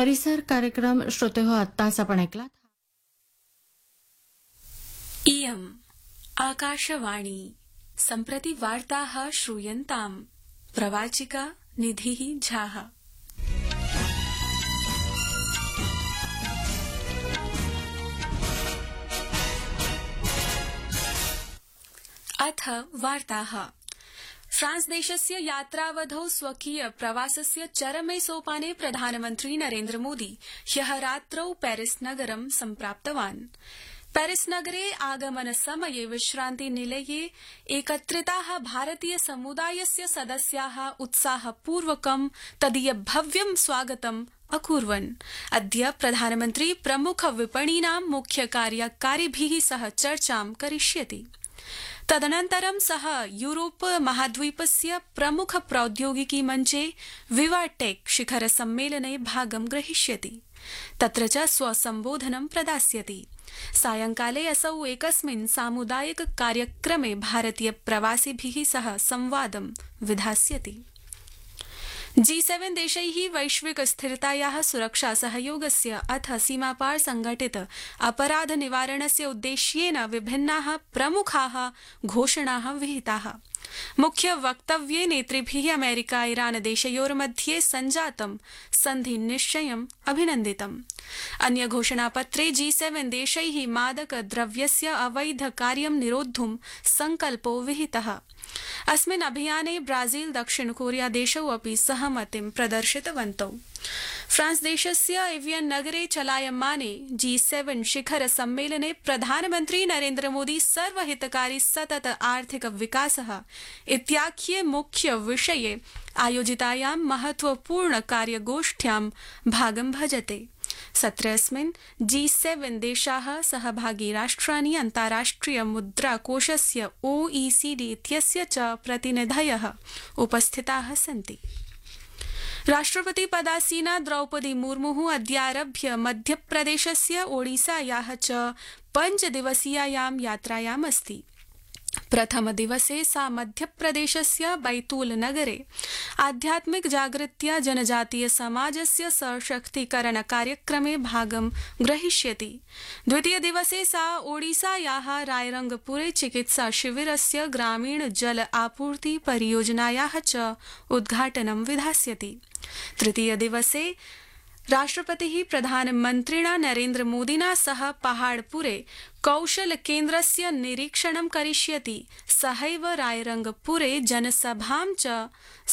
परिसर कार्यक्रम श्रोते हो आत्ताच आपण ऐकलात. इयम् आकाशवाणी सम्प्रति वार्ताः श्रूयन्ताम्. प्रवाचिका निधिः झाः. अथ वार्ताः. फ्रांस देशस्य यात्रावधौ स्वकीय प्रवासस्य चरमे सोपाने प्रधानमन्त्री नरेन्द्र मोदी ह्यः रात्रौ पेरिस नगरं सम्प्राप्तवान्. पेरिस नगरे आगमन समये विश्रान्ति निलये एकत्रिताः भारतीय समुदायस्य सदस्याः उत्साहपूर्वकं तदीय भव्यं स्वागतम् अकुर्वन्. अद्य प्रधानमन्त्री प्रमुख विपणीनां मुख्य कार्यकारिभिः सह चर्चां करिष्यति. तदनन्तरं सः यूरोप महाद्वीपस्य प्रमुख प्रौद्योगिकी मञ्चे विवाटेक शिखर सम्मेलने भागं ग्रहीष्यति. तत्र च स्वसम्बोधनं प्रदास्यति. सायंकाले असौ एकस्मिन् सामुदायिक कार्यक्रमे भारतीय प्रवासिभिः सह संवादं विधास्यति. G7 देशैः वैश्विक स्थिरतायाः सुरक्षा सहयोगस्य अथ सीमापार संघटित अपराध निवारणस्य उद्देश्येन विभिन्नाः प्रमुखाः घोषणाः विहिताः. मुख्य वक्तव्ये नेतृभिः अमेरिका ईरान देशयोर्मध्ये सञ्जातं सन्धि निश्चयम् अभिनन्दितम्. अन्य घोषणापत्रे G7 देशैः मादक द्रव्यस्य अवैध कार्यं निरोद्धुं संकल्पो विहितः. अस्मिन् अभियाने ब्राजील दक्षिण कोरिया देशौ अपि सहमतिं प्रदर्शितवन्तौ. फ्रांस देशस्य एवियन नगरे चलायमाने G7 शिखर सम्मेलने प्रधानमन्त्री नरेन्द्र मोदी सर्वहितकारी सतत आर्थिक विकासः इत्याख्ये मुख्य विषये आयोजितायां महत्वपूर्ण कार्यगोष्ठ्यां भागं भजते. सत्रेऽस्मिन् G7 देशाः सहभागी राष्ट्राणि अन्ताराष्ट्रिय मुद्राकोषस्य OECD इत्यस्य च प्रतिनिधयः उपस्थिताः सन्ति. राष्ट्रपति पदासीना द्रौपदी मुर्मुः अद्यारभ्य मध्यप्रदेशस्य ओडिसायाः च 5 दिवसीयायां यात्रायाम् अस्ति. प्रथम दिवसे सा मध्यप्रदेशस्य बैतूल नगरे आध्यात्मिक जागृत्या जनजातीय समाजस्य सशक्तीकरण कार्यक्रमे भागं ग्रहीष्यति. द्वितीय दिवसे सा ओडिसायाः रायरंगपुरे चिकित्सा शिविरस्य ग्रामीण जल आपूर्ति परियोजनायाः च उद्घाटनं विधास्यति. तृतीय दिवसे राष्ट्रपतिः प्रधानमन्त्रिणा नरेन्द्र मोदिना सह पहाड़पुरे कौशल केन्द्रस्य निरीक्षणं करिष्यति. सहैव रायरंगपुरे जनसभां च